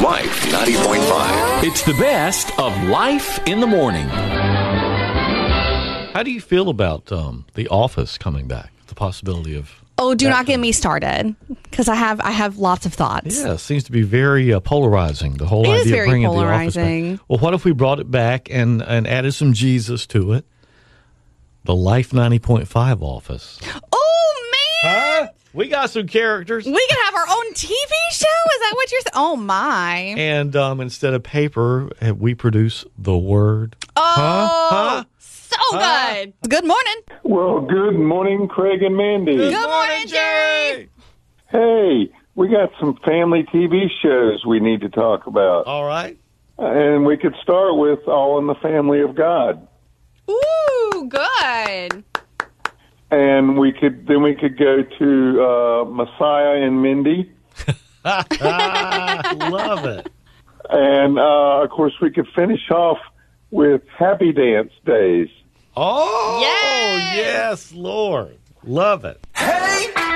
Life 90.5. It's the best of Life in the Morning. How do you feel about The Office coming back? The possibility of... Oh, do not get me started, because I have lots of thoughts. Yeah, it seems to be very polarizing, the whole It idea is very of bringing polarizing. The Office back. Well, what if we brought it back and added some Jesus to it? The Life 90.5 Office. Oh, man! Huh? We got some characters. We can have our own TV show? Is that what you're saying? Oh, my. And instead of paper, we produce the Word. Oh, so good. Good morning. Well, good morning, Craig and Mandy. Good morning, Jerry. Hey, we got some family TV shows we need to talk about. All right. And we could start with All in the Family of God. Ooh, good. And we could go to Messiah and Mindy. Love it. And, of course, we could finish off with Happy Dance Days. Oh, Yay! yes, Lord. Love it.